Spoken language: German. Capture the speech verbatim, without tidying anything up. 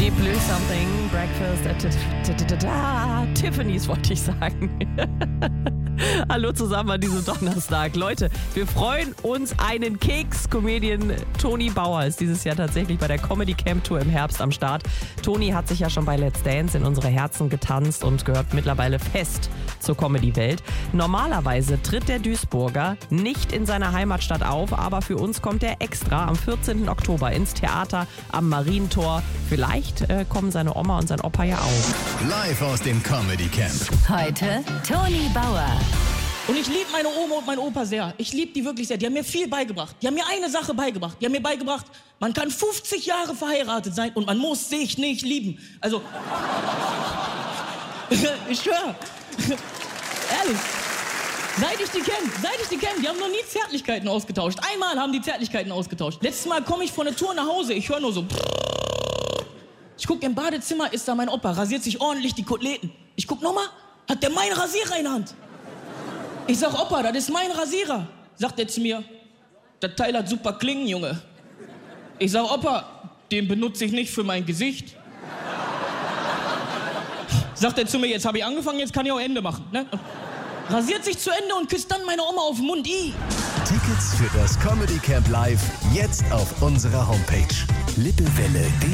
Deep Blue Something, Breakfast at t- t- t- t- Tiffany's, wollte ich sagen. Hallo zusammen an diesem Donnerstag. Leute, wir freuen uns einen Keks. Comedian Toni Bauer ist dieses Jahr tatsächlich bei der Comedy Camp Tour im Herbst am Start. Toni hat sich ja schon bei Let's Dance in unsere Herzen getanzt und gehört mittlerweile fest zur Comedy-Welt. Normalerweise tritt der Duisburger nicht in seiner Heimatstadt auf, aber für uns kommt er extra am vierzehnten Oktober ins Theater am Marientor. Vielleicht äh, kommen seine Oma und sein Opa ja auch. Live aus dem Comedy Camp. Heute Toni Bauer. Und ich liebe meine Oma und meinen Opa sehr. Ich liebe die wirklich sehr. Die haben mir viel beigebracht. Die haben mir eine Sache beigebracht. Die haben mir beigebracht, man kann fünfzig Jahre verheiratet sein und man muss sich nicht lieben. Also, ich schwöre. Ehrlich. Seit ich die kenne, seit ich die kenne, die haben noch nie Zärtlichkeiten ausgetauscht. Einmal haben die Zärtlichkeiten ausgetauscht. Letztes Mal komme ich von der Tour nach Hause, ich höre nur so. Ich gucke im Badezimmer, ist da mein Opa, rasiert sich ordentlich die Koteletten. Ich guck nochmal, hat der meinen Rasierer in der Hand. Ich sag, Opa, das ist mein Rasierer. Sagt er zu mir, das Teil hat super Klingen, Junge. Ich sag, Opa, den benutze ich nicht für mein Gesicht. Sagt er zu mir, jetzt habe ich angefangen, jetzt kann ich auch Ende machen. Ne? Rasiert sich zu Ende und küsst dann meine Oma auf den Mund. I. Tickets für das Comedy Camp Live jetzt auf unserer Homepage lippewelle punkt de.